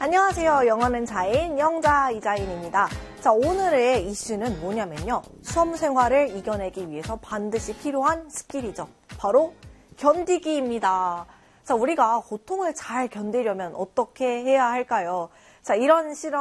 안녕하세요. 영어는 자인, 영자 이자인입니다. 자, 오늘의 이슈는 뭐냐면요. 수험 생활을 이겨내기 위해서 반드시 필요한 스킬이죠. 바로 견디기입니다. 자, 우리가 고통을 잘 견디려면 어떻게 해야 할까요? 자, 이런 실험